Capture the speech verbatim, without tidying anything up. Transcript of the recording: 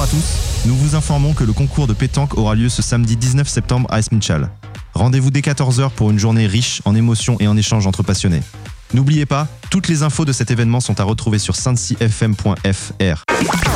à tous, nous vous informons que le concours de pétanque aura lieu ce samedi dix-neuf septembre à Esminchal. Rendez-vous dès quatorze heures pour une journée riche en émotions et en échanges entre passionnés. N'oubliez pas, toutes les infos de cet événement sont à retrouver sur sainte cy f m point f r.